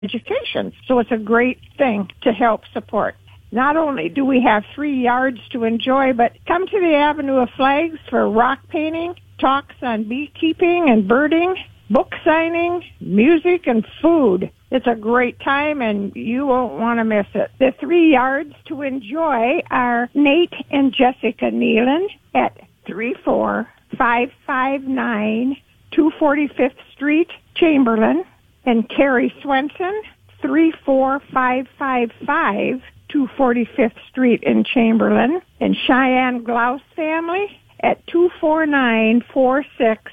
education. So it's a great thing to help support. Not only do we have 3 yards to enjoy, but come to the Avenue of Flags for rock painting, talks on beekeeping and birding, book signing, music, and food. It's a great time, and you won't want to miss it. The 3 yards to enjoy are Nate and Jessica Nealon at 34559 245th Street, Chamberlain, and Carrie Swenson, 34555 245th Street in Chamberlain, and Cheyenne Glouse family at 24946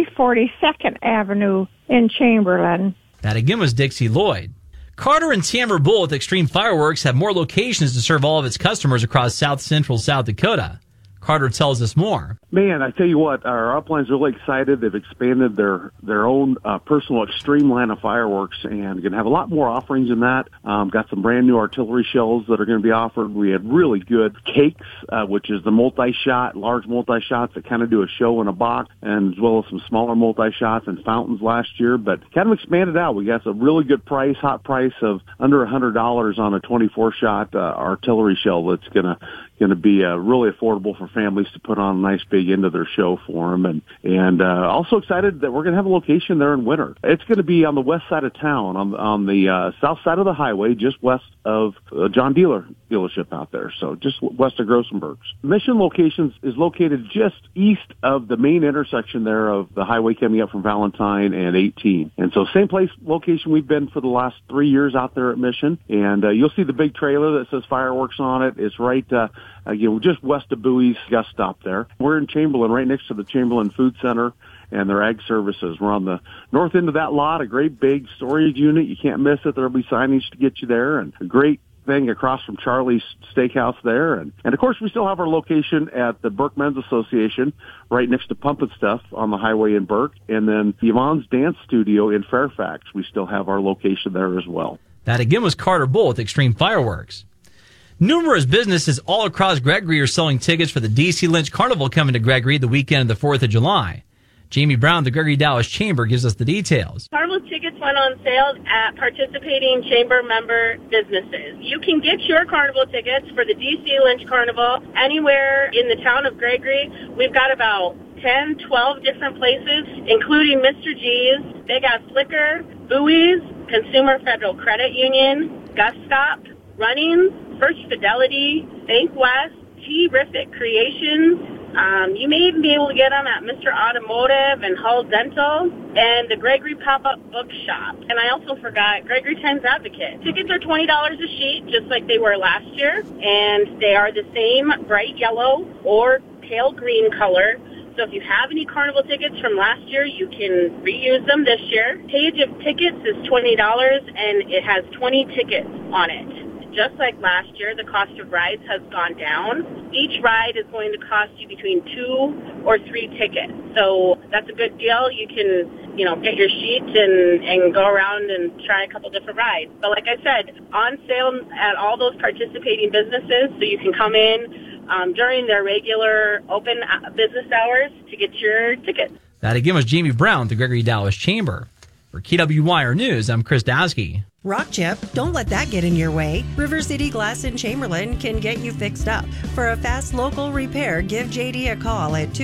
342nd Avenue in Chamberlain. That again was Dixie Lloyd. Carter and Tamara Bull with Extreme Fireworks have more locations to serve all of its customers across South Central South Dakota. Carter tells us more. Man, I tell you what, our upline's really excited. They've expanded their own personal extreme line of fireworks and going to have a lot more offerings in that. Got some brand new artillery shells that are going to be offered. We had really good cakes, which is the multi-shot, large multi-shots that kind of do a show in a box, and as well as some smaller multi-shots and fountains last year, but kind of expanded out. We got a really good price, hot price of under $100 on a 24-shot artillery shell that's going to be really affordable for families to put on a nice big end of their show for them. And also excited that we're going to have a location there in winter. It's going to be on the west side of town, on the south side of the highway, just west of John Deere dealership out there, so just west of Grossenberg's. Mission Locations is located just east of the main intersection there of the highway coming up from Valentine and 18. And so same place, location we've been for the last 3 years out there at Mission. And you'll see the big trailer that says fireworks on it. It's right just west of Bowie's gas stop there. We're in Chamberlain, right next to the Chamberlain Food Center and their ag services. We're on the north end of that lot, a great big storage unit. You can't miss it. There'll be signage to get you there, and a great thing across from Charlie's Steakhouse there. And of course, we still have our location at the Burke Men's Association right next to Pumpin' Stuff on the highway in Burke. And then Yvonne's Dance Studio in Fairfax. We still have our location there as well. That again was Carter Bull with Extreme Fireworks. Numerous businesses all across Gregory are selling tickets for the D.C. Lynch Carnival coming to Gregory the weekend of the 4th of July. Jamie Brown, the Gregory Dallas Chamber, gives us the details. Carnival tickets went on sale at participating Chamber member businesses. You can get your Carnival tickets for the D.C. Lynch Carnival anywhere in the town of Gregory. We've got about 10, 12 different places, including Mr. G's, Big Ass Liquor, Bowie's, Consumer Federal Credit Union, Gus Stop, Runnings, First Fidelity, Bank West, Terrific Creations. You may even be able to get them at Mr. Automotive and Hull Dental and the Gregory Pop-Up Bookshop. And I also forgot Gregory Times Advocate. Tickets are $20 a sheet, just like they were last year, and they are the same bright yellow or pale green color. So if you have any Carnival tickets from last year, you can reuse them this year. Page of tickets is $20, and it has 20 tickets on it. Just like last year, the cost of rides has gone down. Each ride is going to cost you between 2 or 3 tickets. So that's a good deal. You can, get your sheets and go around and try a couple different rides. But like I said, on sale at all those participating businesses, so you can come in during their regular open business hours to get your tickets. That again was Jamie Brown, the Gregory Dallas Chamber. For KWYR News, I'm Chris Dowski. Rock chip, don't let that get in your way. River City Glass in Chamberlain can get you fixed up. For a fast local repair, give JD a call at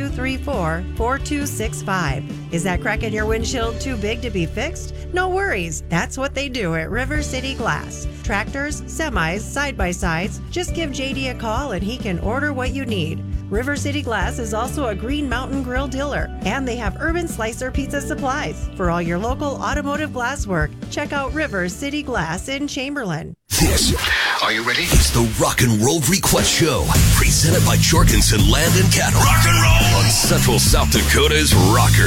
234-4265. Is that crack in your windshield too big to be fixed? No worries. That's what they do at River City Glass. Tractors, semis, side-by-sides. Just give JD a call and he can order what you need. River City Glass is also a Green Mountain Grill dealer, and they have Urban Slicer pizza supplies. For all your local automotive glass work, check out River City Glass in Chamberlain. Are you ready? It's the Rock and Roll Request Show, presented by Jorgensen Land and Cattle. Rock and roll on Central South Dakota's Rocker.